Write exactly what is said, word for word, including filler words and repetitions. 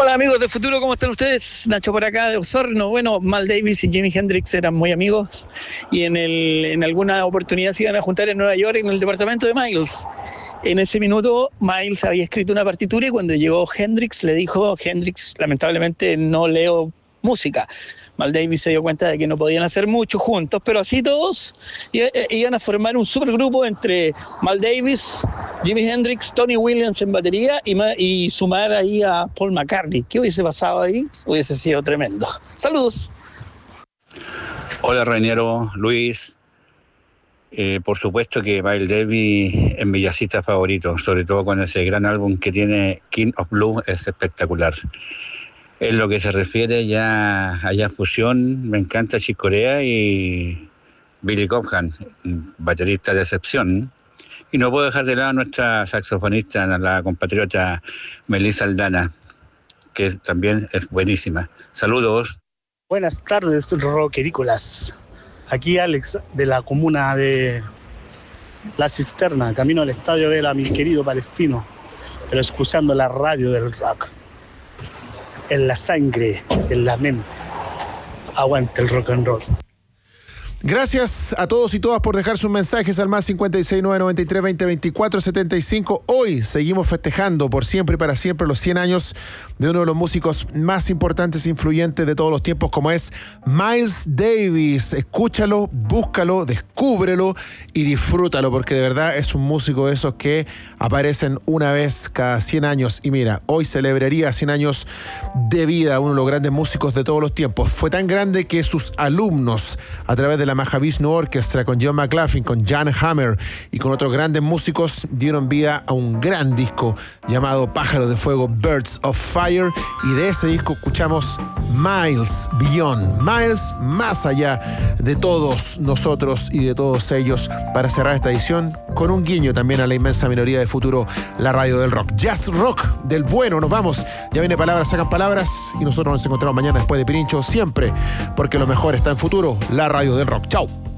Hola amigos de Futuro, ¿cómo están ustedes? Nacho por acá de Osorno. Bueno, Miles Davis y Jimi Hendrix eran muy amigos y en, el, en alguna oportunidad se iban a juntar en Nueva York en el departamento de Miles. En ese minuto Miles había escrito una partitura y cuando llegó Hendrix le dijo, Hendrix, lamentablemente no leo música. Miles Davis se dio cuenta de que no podían hacer mucho juntos, pero así todos iban a formar un supergrupo entre Miles Davis, Jimi Hendrix, Tony Williams en batería y, y sumar ahí a Paul McCartney. ¿Qué hubiese pasado ahí? Hubiese sido tremendo. ¡Saludos! Hola Reñero, Luis. Eh, por supuesto que Miles Davis es mi jazzista favorito, sobre todo con ese gran álbum que tiene King of Blues, es espectacular. En lo que se refiere ya a ya fusión, me encanta Chick Corea y Billy Cobham, baterista de excepción. Y no puedo dejar de lado a nuestra saxofonista, la compatriota Melissa Aldana, que también es buenísima. Saludos. Buenas tardes, rockerícolas. Aquí Alex, de la comuna de La Cisterna, camino al estadio de la mi querido Palestino, pero escuchando la radio del rock. En la sangre, en la mente. Aguante el rock and roll. Gracias a todos y todas por dejar sus mensajes al más cincuenta y seis, nueve noventa y tres, veinte, veinticuatro, setenta y cinco. Hoy seguimos festejando por siempre y para siempre los cien años de uno de los músicos más importantes e influyentes de todos los tiempos, como es Miles Davis. Escúchalo, búscalo, descúbrelo y disfrútalo, porque de verdad es un músico de esos que aparecen una vez cada cien años. Y mira, hoy celebraría cien años de vida, uno de los grandes músicos de todos los tiempos. Fue tan grande que sus alumnos, a través de la Mahavishnu Orchestra, con John McLaughlin, con Jan Hammer y con otros grandes músicos, dieron vida a un gran disco llamado Pájaros de Fuego, Birds of Fire, y de ese disco escuchamos Miles Beyond, Miles más allá de todos nosotros y de todos ellos, para cerrar esta edición con un guiño también a la inmensa minoría de Futuro, la radio del rock. Jazz rock del bueno, nos vamos. Ya viene Palabras Sacan Palabras y nosotros nos encontramos mañana después de Pirincho, siempre, porque lo mejor está en Futuro, la radio del rock. Chau.